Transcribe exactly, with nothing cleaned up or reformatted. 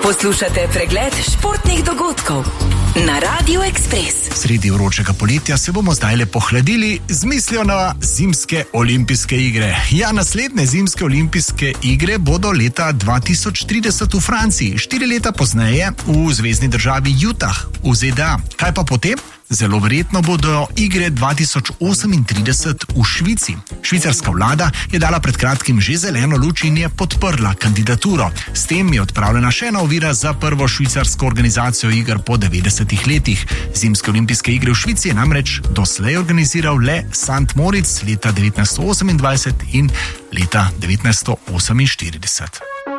Poslušate pregled športnih dogodkov na Radiu Ekspres. Sredi vročega poletja se bomo zdaj le pohladili z mislijo na zimske olimpijske igre. Ja, naslednje zimske olimpijske igre bodo leta dva tisoč trideset v Franciji, štiri leta pozneje v zvezni državi Utah v Z D A. Kaj pa potem? Zelo verjetno bodo igre dva tisoč osemintrideset v Švici. Švicarska vlada je dala pred kratkim že zeleno luč in je podprla kandidaturo. S tem je odpravljena še ena ovira za prvo švicarsko organizacijo iger po devetdesetih letih. Zimske olimpijske igre v Švici je namreč doslej organiziral le Sankt Moritz leta devetnajststo osemindvajset in leta devetnajststo oseminštirideset.